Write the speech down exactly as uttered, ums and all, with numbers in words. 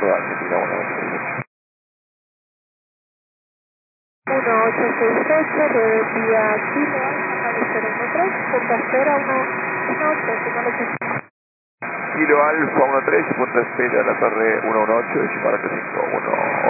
reserva Argentina uno ocho seis ocho. uno ocho seis ocho, vía Kilo Alfa, cero uno tres, punta espera uno ocho, final ochenta. Kilo Alfa uno tres, punta espera la torre uno uno ocho, y para cinco uno.